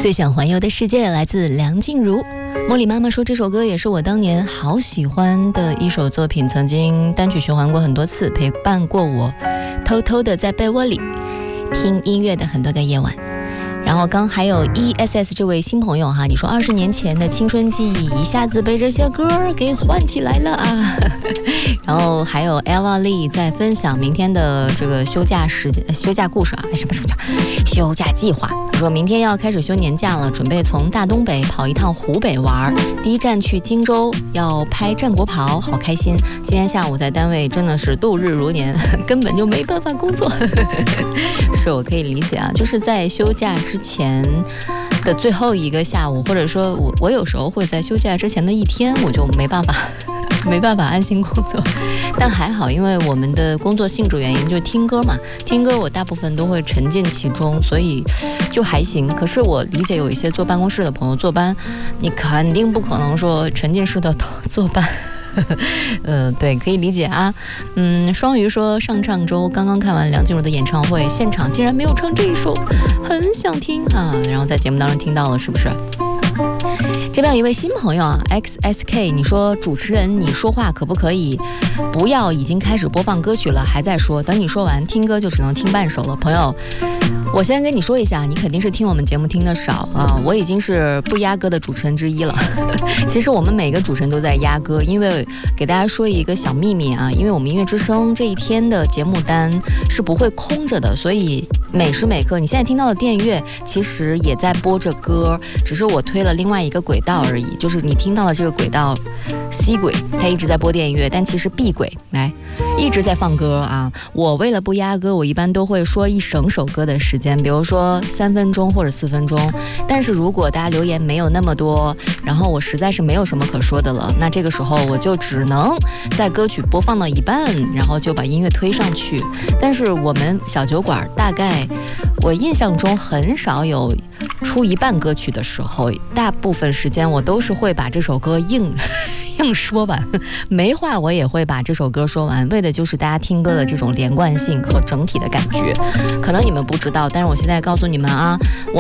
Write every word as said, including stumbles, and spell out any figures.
最想环游的世界来自梁静茹。茉莉妈妈说这首歌也是我当年好喜欢的一首作品，曾经单曲循环过很多次，陪伴过我偷偷的在被窝里听音乐的很多个夜晚。然后刚还有 E S S 这位新朋友哈，你说二十年前的青春记忆一下子被这些歌给唤起来了啊。然后还有 Eva Lee 在分享明天的这个休假时间、休假故事啊，什么休假？休假计划。说明天要开始休年假了，准备从大东北跑一趟湖北玩，第一站去荆州，要拍战国袍，好开心。今天下午在单位真的是度日如年，根本就没办法工作。是我可以理解啊，就是在休假之前的最后一个下午，或者说我我有时候会在休假之前的一天，我就没办法没办法安心工作。但还好，因为我们的工作性质原因，就是听歌嘛，听歌我大部分都会沉浸其中，所以就还行。可是我理解有一些坐办公室的朋友坐班，你肯定不可能说沉浸式的坐班。呃，对，可以理解啊。嗯，双鱼说上上周刚刚看完梁静茹的演唱会，现场竟然没有唱这一首，很想听啊。然后在节目当中听到了，是不是？这边有一位新朋友啊 ，X S K， 你说主持人，你说话可不可以不要已经开始播放歌曲了还在说？等你说完，听歌就只能听半首了，朋友。我先跟你说一下，你肯定是听我们节目听得少啊，我已经是不压歌的主持人之一了。其实我们每个主持人都在压歌，因为给大家说一个小秘密啊，因为我们音乐之声这一天的节目单是不会空着的，所以每时每刻你现在听到的电乐其实也在播着歌，只是我推了另外一个轨道而已，就是你听到的这个轨道 C 轨，它一直在播电乐，但其实 B 轨来一直在放歌啊。我为了不压歌，我一般都会说一整首歌的时间，比如说三分钟或者四分钟。但是如果大家留言没有那么多，然后我实在是没有什么可说的了，那这个时候我就只能在歌曲播放到一半，然后就把音乐推上去。但是我们小酒馆大概我印象中很少有出一半歌曲的时候，大部分时间我都是会把这首歌硬硬说完，没话我也会把这首歌说完，为的就是大家听歌的这种连贯性和整体的感觉。可能你们不知道，但是我现在告诉你们啊，我